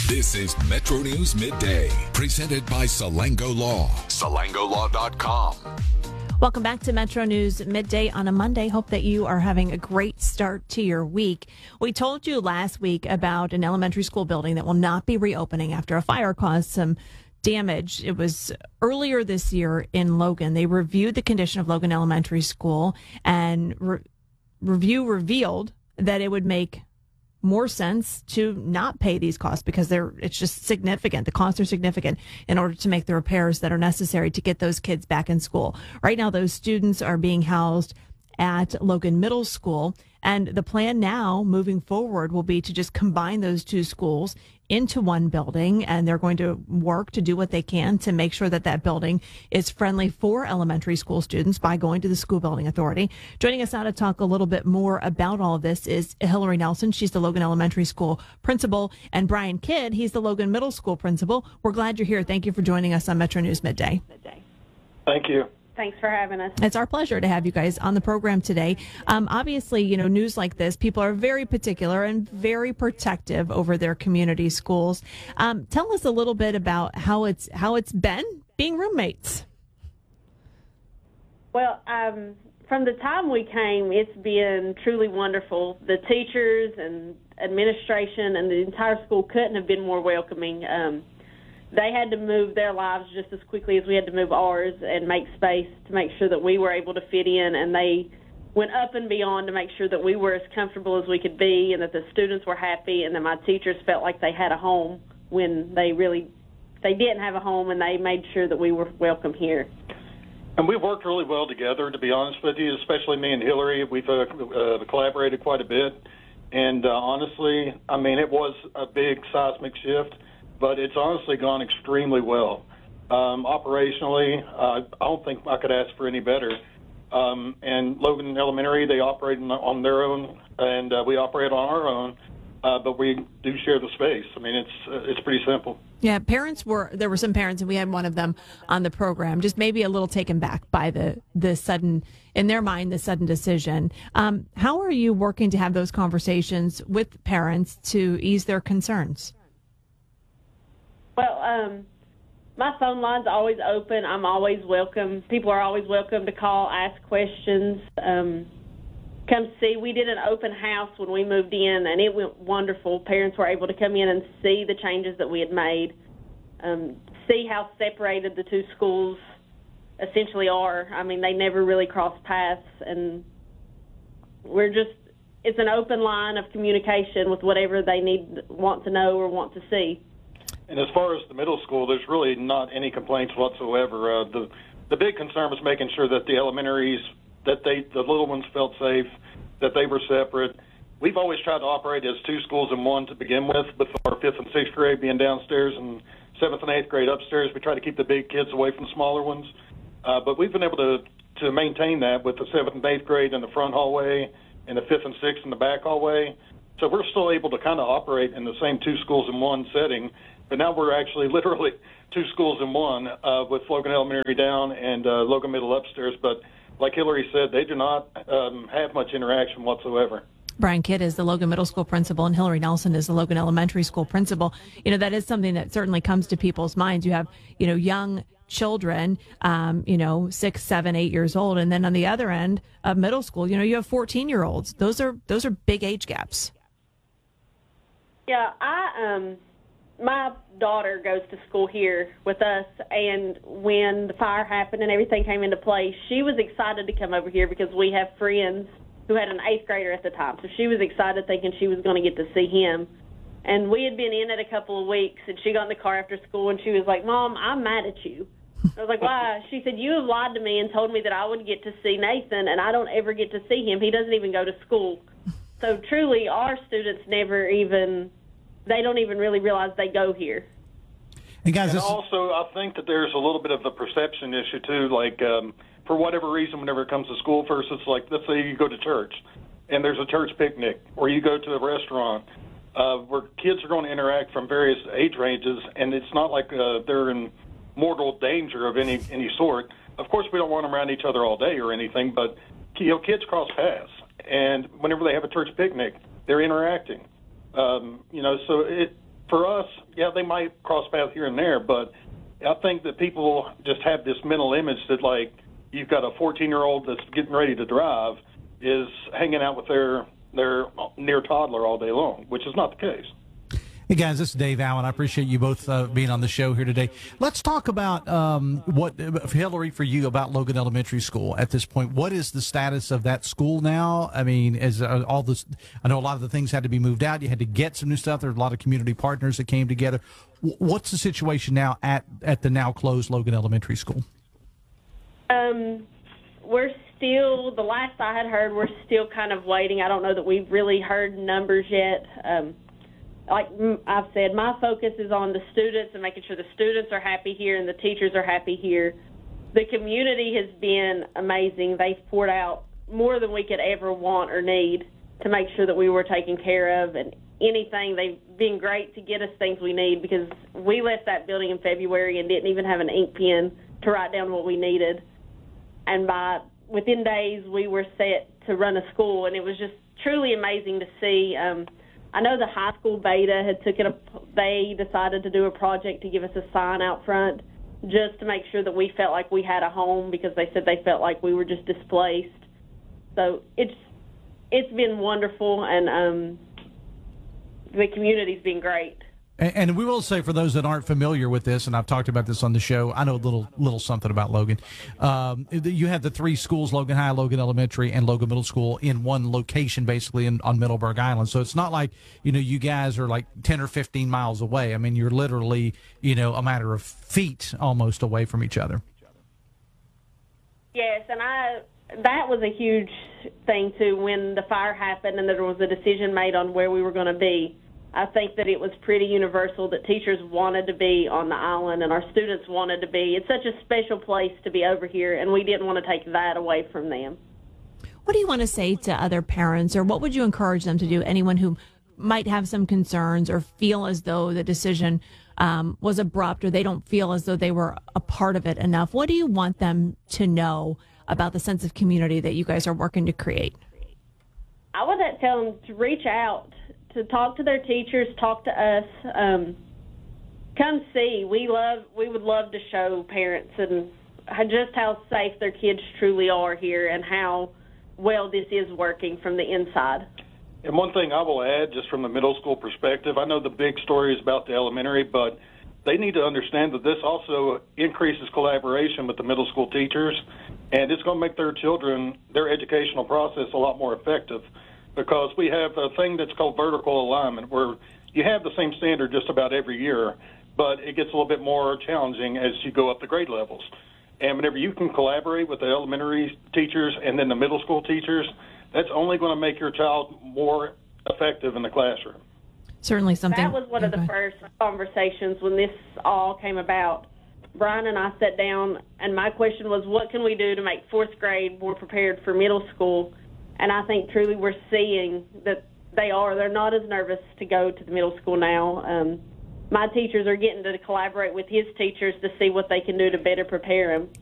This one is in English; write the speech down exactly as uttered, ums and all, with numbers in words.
This is Metro News Midday, presented by Salango Law. Salango Law dot com. Welcome back to Metro News Midday on a Monday. Hope that you are having a great start to your week. We told you last week about an elementary school building that will not be reopening after a fire caused some damage. It was earlier this year in Logan. They reviewed the condition of Logan Elementary School, and re- review revealed that it would make more sense to not pay these costs because they're it's just significant. The costs are significant in order to make the repairs that are necessary to get those kids back in school. Right now, those students are being housed at Logan Middle School, and the plan now moving forward will be to just combine those two schools into one building, and they're going to work to do what they can to make sure that that building is friendly for elementary school students by going to the School Building Authority. Joining us now to talk a little bit more about all of this is Hillary Nelson. She's the Logan Elementary School principal, and Brian Kidd, he's the Logan Middle School principal. We're glad you're here. Thank you for joining us on Metro News Midday. Thank you. Thanks for having us. It's our pleasure to have you guys on the program today. Um, obviously, you know, news like this, people are very particular and very protective over their community schools. Um, tell us a little bit about how it's how it's been being roommates. Well, um, from the time we came, it's been truly wonderful. The teachers and administration and the entire school couldn't have been more welcoming. Um, They had to move their lives just as quickly as we had to move ours and make space to make sure that we were able to fit in, and they went up and beyond to make sure that we were as comfortable as we could be and that the students were happy and that my teachers felt like they had a home when they really they didn't have a home, and they made sure that we were welcome here. And we've worked really well together, to be honest with you, especially me and Hillary. We've uh, uh, collaborated quite a bit, and uh, honestly, I mean, it was a big seismic shift, but it's honestly gone extremely well. Um, operationally, uh, I don't think I could ask for any better. Um, and Logan Elementary, they operate on their own, and uh, we operate on our own, uh, but we do share the space. I mean, it's uh, it's pretty simple. Yeah, parents were, there were some parents, and we had one of them on the program, just maybe a little taken back by the, the sudden, in their mind, the sudden decision. Um, how are you working to have those conversations with parents to ease their concerns? Well, um, my phone line's always open. I'm always welcome. People are always welcome to call, ask questions, um, come see. We did an open house when we moved in, and it went wonderful. Parents were able to come in and see the changes that we had made, um, see how separated the two schools essentially are. I mean, they never really cross paths, and we're just, it's an open line of communication with whatever they need, want to know or want to see. And as far as the middle school, there's really not any complaints whatsoever. Uh, the the big concern was making sure that the elementaries, that they the little ones felt safe, that they were separate. We've always tried to operate as two schools in one to begin with, with our fifth and sixth grade being downstairs and seventh and eighth grade upstairs. We try to keep the big kids away from the smaller ones. Uh, but we've been able to, to maintain that with the seventh and eighth grade in the front hallway and the fifth and sixth in the back hallway. So we're still able to kind of operate in the same two schools in one setting. But now we're actually literally two schools in one, uh, with Logan Elementary down and uh, Logan Middle upstairs. But like Hillary said, they do not um, have much interaction whatsoever. Brian Kidd is the Logan Middle School principal, and Hillary Nelson is the Logan Elementary School principal. You know, that is something that certainly comes to people's minds. You have, you know, young children, um, you know, six, seven, eight years old. And then on the other end of middle school, you know, you have fourteen-year-olds. Those are those are big age gaps. Yeah, I... um. My daughter goes to school here with us, and when the fire happened and everything came into play, she was excited to come over here because we have friends who had an eighth grader at the time. So she was excited thinking she was going to get to see him. And we had been in it a couple of weeks, and she got in the car after school, and she was like, "Mom, I'm mad at you." I was like, "Why?" She said, "You have lied to me and told me that I would get to see Nathan, and I don't ever get to see him. He doesn't even go to school." So truly, our students never even... they don't even really realize they go here. And guys, and this also, I think that there's a little bit of a perception issue too. Like, um, for whatever reason, whenever it comes to school, first it's like, let's say you go to church, and there's a church picnic, or you go to a restaurant, uh, where kids are going to interact from various age ranges, and it's not like uh, they're in mortal danger of any any sort. Of course, we don't want them around each other all day or anything, but you know, kids cross paths, and whenever they have a church picnic, they're interacting. Um, you know, so it for us, yeah, they might cross paths here and there, but I think that people just have this mental image that, like, you've got a fourteen-year-old that's getting ready to drive is hanging out with their their near toddler all day long, which is not the case. Hey, guys, this is Dave Allen. I appreciate you both uh, being on the show here today. Let's talk about um, what, Hillary, for you, about Logan Elementary School at this point. What is the status of that school now? I mean, is uh, all this, I know a lot of the things had to be moved out. You had to get some new stuff. There's a lot of community partners that came together. W- what's the situation now at, at the now closed Logan Elementary School? Um, we're still, the last I had heard, we're still kind of waiting. I don't know that we've really heard numbers yet. Um, Like I've said, my focus is on the students and making sure the students are happy here and the teachers are happy here. The community has been amazing. They've poured out more than we could ever want or need to make sure that we were taken care of, and anything, they've been great to get us things we need, because we left that building in February and didn't even have an ink pen to write down what we needed. And by within days, we were set to run a school, and it was just truly amazing to see. Um, I know the high school beta had took it. A, they decided to do a project to give us a sign out front, just to make sure that we felt like we had a home, because they said they felt like we were just displaced. So it's it's been wonderful, and um, the community's been great. And, and we will say, for those that aren't familiar with this, and I've talked about this on the show, I know a little little something about Logan. Um, you have the three schools, Logan High, Logan Elementary, and Logan Middle School, in one location, basically in, on Middleburg Island. So it's not like, you know, you guys are like ten or fifteen miles away. I mean, you're literally, you know, a matter of feet almost away from each other. Yes, and I that was a huge thing, too, when the fire happened and there was a decision made on where we were going to be. I think that it was pretty universal that teachers wanted to be on the island and our students wanted to be. It's such a special place to be over here, and we didn't want to take that away from them. What do you want to say to other parents, or what would you encourage them to do, anyone who might have some concerns or feel as though the decision um, was abrupt, or they don't feel as though they were a part of it enough? What do you want them to know about the sense of community that you guys are working to create? I would tell them to reach out, to talk to their teachers, talk to us. Um, come see. We love. We would love to show parents and just how safe their kids truly are here, and how well this is working from the inside. And one thing I will add, just from the middle school perspective, I know the big story is about the elementary, but they need to understand that this also increases collaboration with the middle school teachers, and it's going to make their children, their educational process, a lot more effective, because we have a thing that's called vertical alignment, where you have the same standard just about every year, but it gets a little bit more challenging as you go up the grade levels. And whenever you can collaborate with the elementary teachers and then the middle school teachers, that's only going to make your child more effective in the classroom. Certainly something. That was one of the first conversations when this all came about. Brian and I sat down, and my question was, what can we do to make fourth grade more prepared for middle school? And I think truly we're seeing that they are. They're not as nervous to go to the middle school now. Um, my teachers are getting to collaborate with his teachers to see what they can do to better prepare them.